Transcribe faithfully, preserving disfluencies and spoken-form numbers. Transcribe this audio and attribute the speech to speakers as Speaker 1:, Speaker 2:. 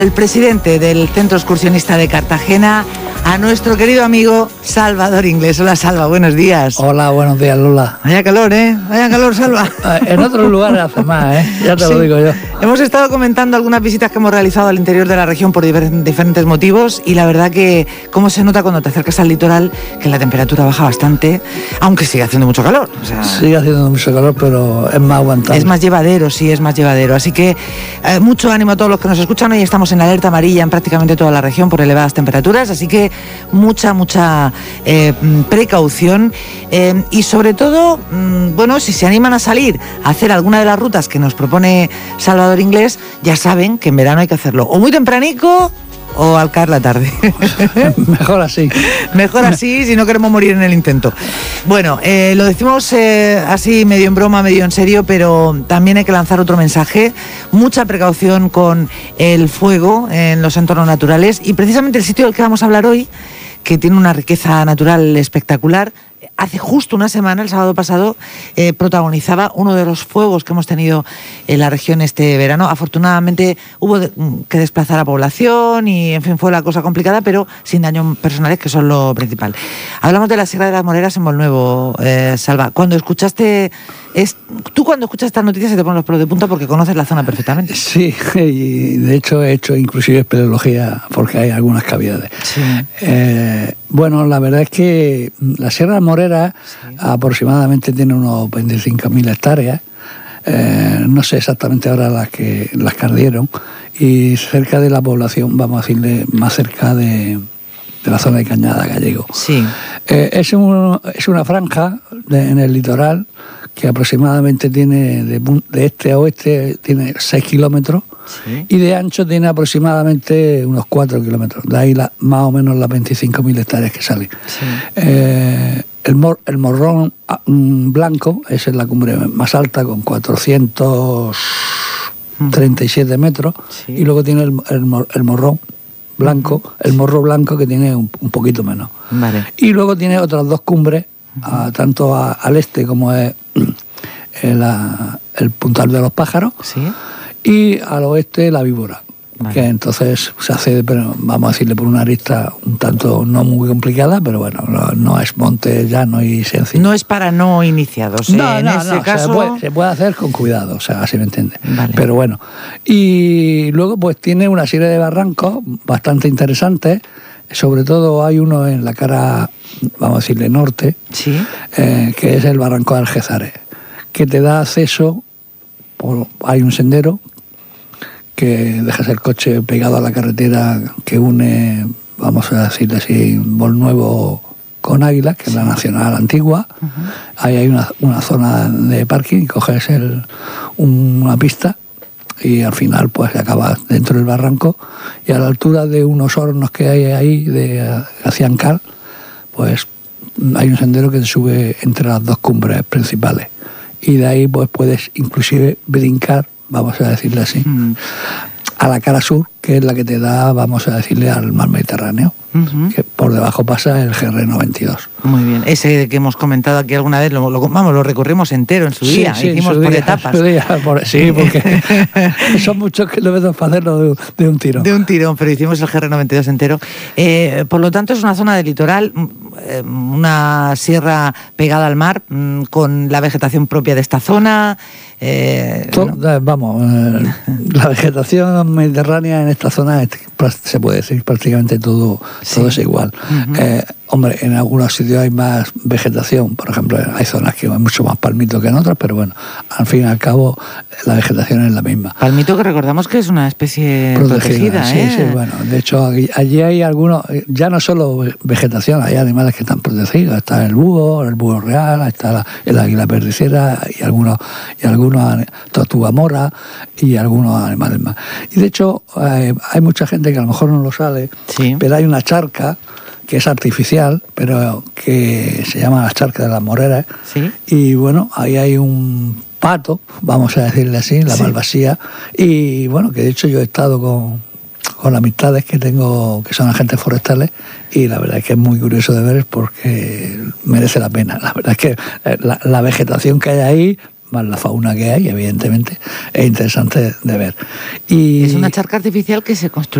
Speaker 1: El presidente del Centro Excursionista de Cartagena, a nuestro querido amigo Salvador Inglés. Hola, Salva, buenos días.
Speaker 2: Hola, buenos días, Lola.
Speaker 1: Vaya calor, ¿eh? Vaya calor, Salva.
Speaker 2: En otros lugares hace más, ¿eh? Ya te sí. lo digo yo.
Speaker 1: Hemos estado comentando algunas visitas que hemos realizado al interior de la región por diferentes motivos y la verdad que cómo se nota cuando te acercas al litoral que la temperatura baja bastante, aunque sigue haciendo mucho calor. O sea,
Speaker 2: sigue haciendo mucho calor, pero es más aguantable.
Speaker 1: Es más llevadero, sí, es más llevadero. Así que eh, mucho ánimo a todos los que nos escuchan. Hoy estamos en la alerta amarilla en prácticamente toda la región por elevadas temperaturas, así que mucha, mucha eh, precaución eh, y sobre todo, mmm, bueno, si se animan a salir a hacer alguna de las rutas que nos propone Salvador Inglés, ya saben que en verano hay que hacerlo o muy tempranico o al caer la tarde.
Speaker 2: Mejor así.
Speaker 1: Mejor así, si no queremos morir en el intento. Bueno, eh, lo decimos eh, así medio en broma, medio en serio, pero también hay que lanzar otro mensaje. Mucha precaución con el fuego en los entornos naturales y precisamente el sitio del que vamos a hablar hoy, que tiene una riqueza natural espectacular. Hace justo una semana, el sábado pasado, eh, protagonizaba uno de los fuegos que hemos tenido en la región este verano. Afortunadamente hubo de, que desplazar a población y, en fin, fue la cosa complicada, pero sin daños personales, que son lo principal. Hablamos de la Sierra de las Moreras en Volnuevo, eh, Salva. Cuando escuchaste, es, tú cuando escuchas estas noticias se te ponen los pelos de punta porque conoces la zona perfectamente.
Speaker 2: Sí, y de hecho he hecho inclusive espeleología porque hay algunas cavidades. Sí. Eh, bueno, la verdad es que la Sierra de las Moreras sí. aproximadamente tiene unos veinticinco mil hectáreas, eh, no sé exactamente ahora las que las que ardieron, y cerca de la población, vamos a decirle, más cerca de, de la zona de Cañada Gallego.
Speaker 1: Sí.
Speaker 2: Eh, es, un, es una franja de, en el litoral que aproximadamente tiene, de, de este a oeste, tiene seis kilómetros. Sí. Y de ancho tiene aproximadamente unos cuatro kilómetros. De ahí la, más o menos las veinticinco mil hectáreas que salen. Sí. Eh, el, mor, el morrón blanco es en la cumbre más alta con cuatrocientos treinta y siete metros. Sí. Y luego tiene el, el, el morrón blanco, uh-huh. el morro blanco que tiene un, un poquito menos.
Speaker 1: Vale.
Speaker 2: Y luego tiene otras dos cumbres, uh-huh. a, tanto a, al este como es el, a, el Puntal de los Pájaros.
Speaker 1: Sí.
Speaker 2: Y al oeste la Víbora, vale. que entonces se hace, pero vamos a decirle, por una arista un tanto no muy complicada, pero bueno, no, no es monte llano y sencillo.
Speaker 1: No es para no iniciados, ¿eh?
Speaker 2: No,
Speaker 1: en
Speaker 2: no,
Speaker 1: ese
Speaker 2: no,
Speaker 1: caso...
Speaker 2: se, puede, se puede hacer con cuidado, o sea, así me entiende.
Speaker 1: Vale.
Speaker 2: Pero bueno, y luego pues tiene una serie de barrancos bastante interesantes, sobre todo hay uno en la cara, vamos a decirle, norte,
Speaker 1: ¿sí?
Speaker 2: eh, que es el barranco de Algezares, que te da acceso, por, hay un sendero que dejas el coche pegado a la carretera que une, vamos a decirle así, Volnuevo con Águila, que es la nacional antigua. Uh-huh. Ahí hay una, una zona de parking, coges el, una pista y al final pues acabas dentro del barranco y a la altura de unos hornos que hay ahí de hacían cal, pues hay un sendero que te sube entre las dos cumbres principales y de ahí pues puedes inclusive brincar, vamos a decirle así, mm. a la cara sur, que es la que te da, vamos a decirle, al mar Mediterráneo, uh-huh. que por debajo pasa el G R noventa y dos.
Speaker 1: Muy bien, ese que hemos comentado aquí alguna vez, lo, lo, vamos, lo recorrimos entero en su
Speaker 2: sí,
Speaker 1: día,
Speaker 2: sí,
Speaker 1: hicimos
Speaker 2: su
Speaker 1: por
Speaker 2: día,
Speaker 1: etapas.
Speaker 2: Su día, por, sí, porque son muchos kilómetros para hacerlo de, de un tirón.
Speaker 1: De un tirón, pero hicimos el G R noventa y dos entero. Eh, por lo tanto, es una zona de litoral, eh, una sierra pegada al mar, mmm, con la vegetación propia de esta zona. Eh,
Speaker 2: Todo, ¿no? Vamos, eh, la vegetación mediterránea en esta zona es, se puede decir prácticamente todo, sí. todo es igual. Uh-huh. Eh, hombre, en algunos sitios hay más vegetación, por ejemplo, hay zonas que hay mucho más palmito que en otras, pero bueno, al fin y al cabo la vegetación es la misma.
Speaker 1: Palmito, que recordamos que es una especie protegida, protegida ¿eh?
Speaker 2: Sí, sí, bueno, de hecho allí, allí hay algunos, ya no solo vegetación, hay animales que están protegidos, está el búho, el búho real, está la, el águila perdicera y algunos, y algunos tortuga mora y algunos animales más. Y de hecho hay, hay mucha gente que a lo mejor no lo sabe, sí. pero hay una charca que es artificial, pero que se llama la charca de las Moreras.
Speaker 1: ¿Sí?
Speaker 2: Y bueno, ahí hay un pato, vamos a decirle así, la sí. malvasía, y bueno, que de hecho yo he estado con, con amistades que tengo, que son agentes forestales, y la verdad es que es muy curioso de ver porque merece la pena. La verdad es que la, la vegetación que hay ahí, más la fauna que hay, evidentemente, es interesante de ver. Y
Speaker 1: es una charca artificial que se construye